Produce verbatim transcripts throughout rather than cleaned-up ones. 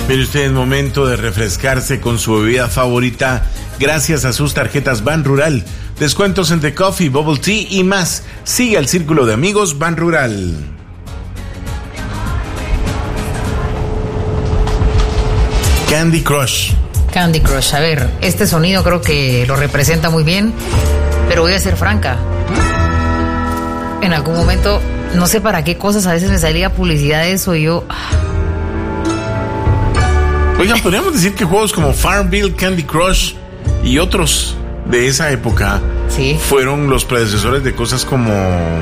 Mire usted, es momento de refrescarse con su bebida favorita gracias a sus tarjetas Ban Rural. Descuentos en The Coffee, Bubble Tea y más. Sigue al círculo de amigos Ban Rural. Candy Crush. Candy Crush, a ver, este sonido creo que lo representa muy bien, pero voy a ser franca. En algún momento, no sé para qué cosas, a veces me salía publicidad de eso y yo... Oigan, podríamos decir que juegos como Farmville, Candy Crush y otros de esa época sí. fueron los predecesores de cosas como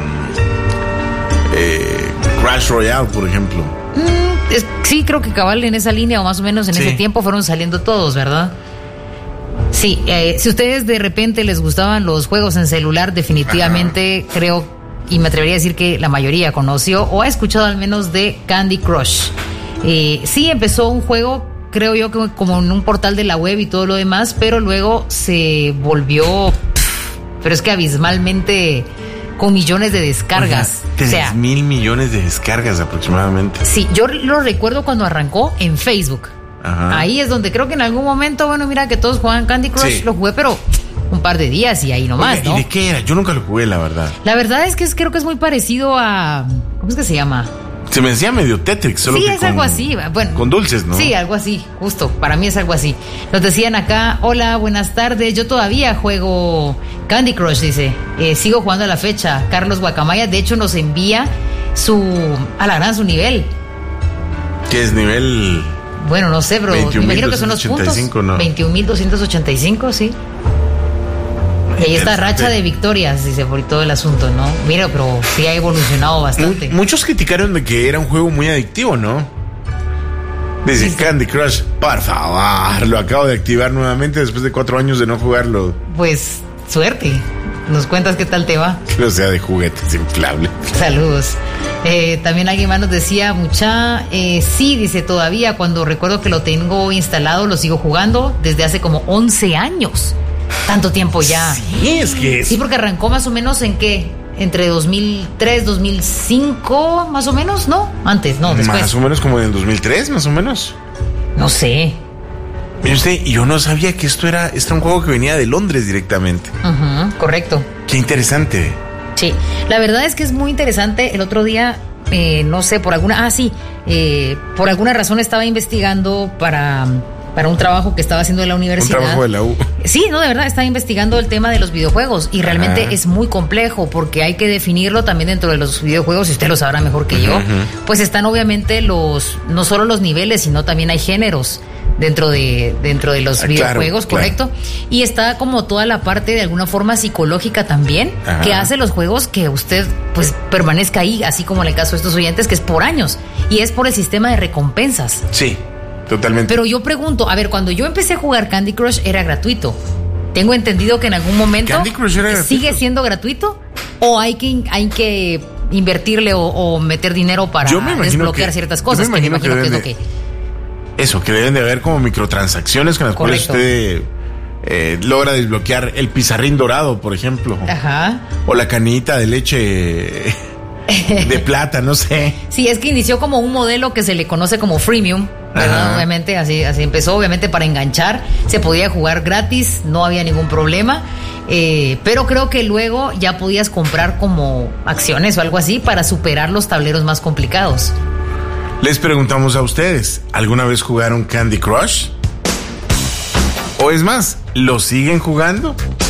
eh, Crash Royale, por ejemplo. Mm, es, sí, creo que cabal en esa línea o más o menos en sí. ese tiempo fueron saliendo todos, ¿verdad? Sí, eh, si ustedes de repente les gustaban los juegos en celular, definitivamente Ajá. creo, y me atrevería a decir que la mayoría conoció o ha escuchado al menos de Candy Crush. Eh, sí, empezó un juego... creo yo que como en un portal de la web y todo lo demás, pero luego se volvió, pero es que abismalmente con millones de descargas. Oiga, tres o sea, mil millones de descargas aproximadamente. Sí, yo lo recuerdo cuando arrancó en Facebook. Ajá. Ahí es donde creo que en algún momento, bueno, mira que todos juegan Candy Crush, sí. lo jugué, pero un par de días y ahí nomás, Oiga, ¿no? ¿Y de qué era? Yo nunca lo jugué, la verdad. La verdad es que es, creo que es muy parecido a, ¿cómo es que se llama? Se me decía medio Tetris, solo sí, que es con, algo así. Bueno, con dulces, ¿no? Sí, algo así, justo. Para mí es algo así. Nos decían acá, hola, buenas tardes. Yo todavía juego Candy Crush, dice. Eh, sigo jugando a la fecha. Carlos Guacamaya, de hecho, nos envía su, a la gran su nivel. ¿Qué es nivel? Bueno, no sé, pero me imagino que son los puntos. ¿No? veintiún mil doscientos ochenta y cinco, sí. Y ahí está racha de victorias, dice, por todo el asunto, ¿no? Mira, pero sí ha evolucionado bastante. Muchos criticaron de que era un juego muy adictivo, ¿no? Dice, sí, Candy Crush, por favor, lo acabo de activar nuevamente después de cuatro años de no jugarlo. Pues, suerte. ¿Nos cuentas qué tal te va? Que no sea de juguetes inflables. Saludos. Eh, también alguien más nos decía, mucha, eh, sí, dice, todavía cuando recuerdo que lo tengo instalado, lo sigo jugando desde hace como once años. Tanto tiempo ya. Sí, es que es... Sí, porque arrancó más o menos en qué, entre dos mil tres, dos mil cinco, más o menos, ¿no? Antes, no, después. Más o menos como en el dos mil tres, más o menos. No sé. Mire usted, yo no sabía que esto era, esto era un juego que venía de Londres directamente. Uh-huh, correcto. Qué interesante. Sí, la verdad es que es muy interesante. El otro día, eh, no sé, por alguna, ah, sí, eh, por alguna razón estaba investigando para... para un trabajo que estaba haciendo en la universidad. Un trabajo de la U. Sí, no, de verdad, estaba investigando el tema de los videojuegos y realmente Ajá. es muy complejo porque hay que definirlo también dentro de los videojuegos, y usted lo sabrá mejor que yo, uh-huh. pues están obviamente los, no solo los niveles, sino también hay géneros dentro de, dentro de los ah, videojuegos, claro, ¿correcto? Claro. Y está como toda la parte de alguna forma psicológica también, Ajá. que hace los juegos que usted pues permanezca ahí, así como en el caso de estos oyentes, que es por años, y es por el sistema de recompensas. Sí. Totalmente. Pero yo pregunto, a ver, cuando yo empecé a jugar Candy Crush era gratuito. Tengo entendido que en algún momento Candy Crush era sigue gratuito. siendo gratuito o hay que hay que invertirle o, o meter dinero para desbloquear que, ciertas cosas. Yo me imagino que, me imagino que, que es lo que eso, que deben de haber como microtransacciones con las Correcto. cuales usted eh, logra desbloquear el pizarrín dorado, por ejemplo. Ajá. O la canita de leche de plata, no sé. Sí, es que inició como un modelo que se le conoce como freemium. ¿verdad? Obviamente así, así empezó, obviamente para enganchar, se podía jugar gratis, no había ningún problema, eh, pero creo que luego ya podías comprar como acciones o algo así para superar los tableros más complicados. Les preguntamos a ustedes, ¿alguna vez jugaron Candy Crush? O es más, ¿lo siguen jugando?